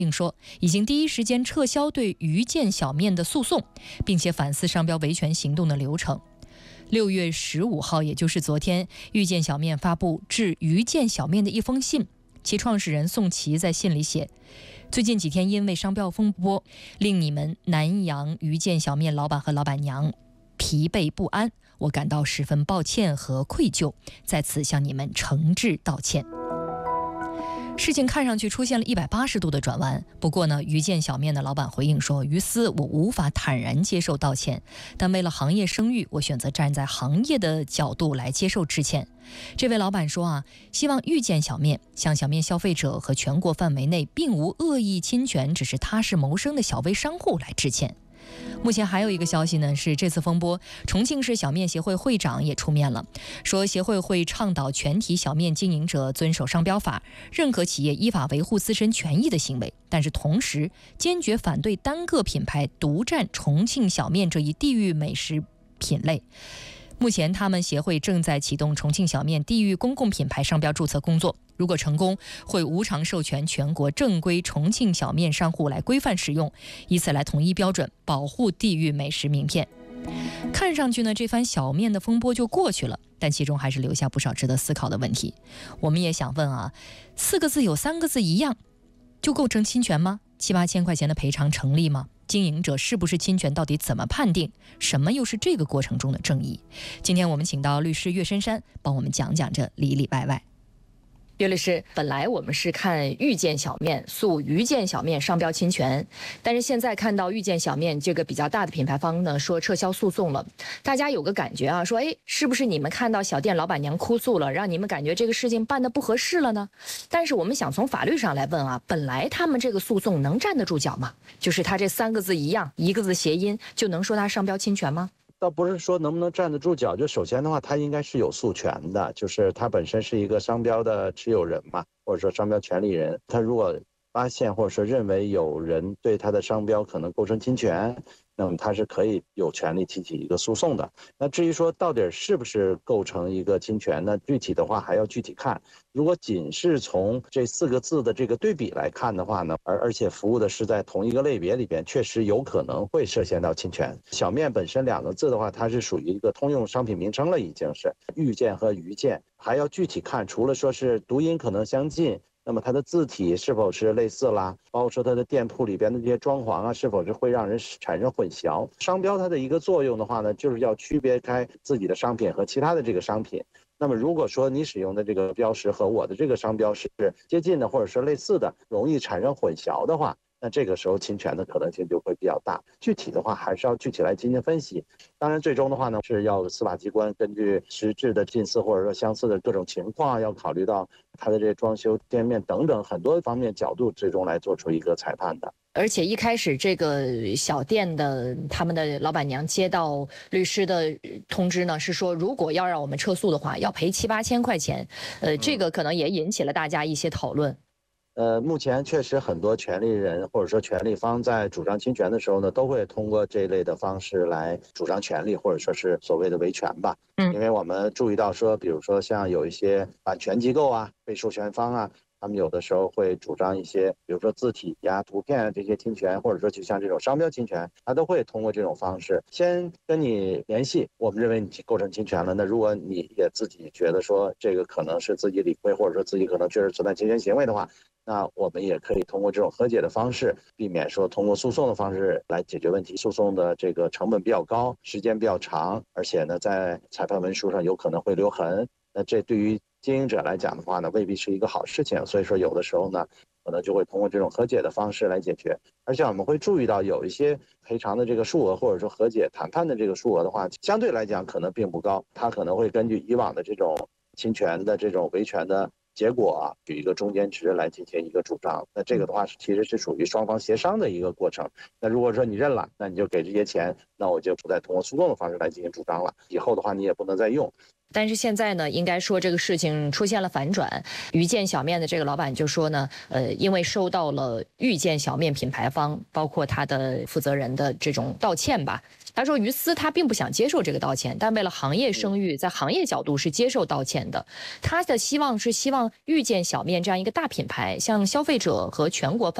并说已经第一时间撤销对遇见小面的诉讼，并且反思商标维权行动的流程。6月15号，也就是昨天，遇见小面发布致遇见小面的一封信，其创始人宋琦在信里写：最近几天因为商标风波，令你们南阳遇见小面老板和老板娘疲惫不安，我感到十分抱歉和愧疚，在此向你们诚挚道歉。事情看上去出现了180度的转弯，不过呢，遇见小面的老板回应说：于私我无法坦然接受道歉，但为了行业声誉，我选择站在行业的角度来接受致歉。这位老板说希望遇见小面向小面消费者和全国范围内并无恶意侵权，只是踏实谋生的小微商户来致歉。目前还有一个消息呢，是这次风波，重庆市小面协会会长也出面了，说协会会倡导全体小面经营者遵守商标法，认可企业依法维护自身权益的行为，但是同时坚决反对单个品牌独占重庆小面这一地域美食品类。目前他们协会正在启动重庆小面地域公共品牌商标注册工作，如果成功，会无偿授权全国正规重庆小面商户来规范使用，以此来统一标准，保护地域美食名片。看上去呢，这番小面的风波就过去了，但其中还是留下不少值得思考的问题。我们也想问4个字有3个字一样，就构成侵权吗？7、8千块钱的赔偿成立吗？经营者是不是侵权，到底怎么判定？什么又是这个过程中的正义？今天我们请到律师岳深山帮我们讲讲这里里外外。岳律师，本来我们是看遇见小面诉遇见小面商标侵权，但是现在看到遇见小面这个比较大的品牌方呢说撤销诉讼了，大家有个感觉说是不是你们看到小店老板娘哭诉了，让你们感觉这个事情办得不合适了呢？但是我们想从法律上来问本来他们这个诉讼能站得住脚吗？就是他这3个字一样，1个字谐音，就能说他商标侵权吗？ 倒不是说能不能站得住脚，就首先的话，它应该是有诉权的，就是它本身是一个商标的持有人嘛，或者说商标权利人，他如果发现或者说认为有人对他的商标可能构成侵权，那么他是可以有权利提起一个诉讼的。那至于说到底是不是构成一个侵权呢？具体的话还要具体看。如果仅是从这4个字的这个对比来看的话呢，而且服务的是在同一个类别里边，确实有可能会涉嫌到侵权。小面本身2个字的话，它是属于一个通用商品名称了，已经是遇见和遇见，还要具体看，除了说是读音可能相近，那么它的字体是否是类似啦，包括说它的店铺里边的这些装潢是否是会让人产生混淆。商标它的一个作用的话呢，就是要区别开自己的商品和其他的这个商品。那么如果说你使用的这个标识和我的这个商标是接近的或者是类似的，容易产生混淆的话，那这个时候侵权的可能性就会比较大。具体的话还是要具体来进行分析。当然最终的话呢，是要司法机关根据实质的近似或者说相似的各种情况，要考虑到它的这装修店面等等很多方面角度，最终来做出一个裁判的。 而且一开始这个小店的他们的老板娘接到律师的通知呢，是说如果要让我们撤诉的话，要赔7、8千块钱。这个可能也引起了大家一些讨论。 目前确实很多权利人或者说权利方在主张侵权的时候呢，都会通过这类的方式来主张权利，或者说是所谓的维权吧。因为我们注意到说，比如说像有一些版权机构被授权方他们有的时候会主张一些，比如说字体图片这些侵权，或者说就像这种商标侵权，他都会通过这种方式先跟你联系，我们认为你构成侵权了，那如果你也自己觉得说这个可能是自己理亏，或者说自己可能确实存在侵权行为的话，那我们也可以通过这种和解的方式，避免说通过诉讼的方式来解决问题。诉讼的这个成本比较高，时间比较长，而且呢在裁判文书上有可能会留痕，那这对于经营者来讲的话呢，未必是一个好事情。所以说有的时候呢，可能就会通过这种和解的方式来解决。而且我们会注意到有一些赔偿的这个数额，或者说和解谈判的这个数额的话，相对来讲可能并不高，它可能会根据以往的这种侵权的这种维权的结果举一个中间值来进行一个主张。那这个的话其实是属于双方协商的一个过程。那如果说你认了，那你就给这些钱，那我就不再通过诉讼的方式来进行主张了，以后的话你也不能再用。 但是现在呢，应该说这个事情出现了反转。遇见小面的这个老板就说呢，因为收到了遇见小面品牌方，包括他的负责人的这种道歉吧。他说于私他并不想接受这个道歉，但为了行业声誉，在行业角度是接受道歉的。他的希望是希望遇见小面这样一个大品牌向消费者和全国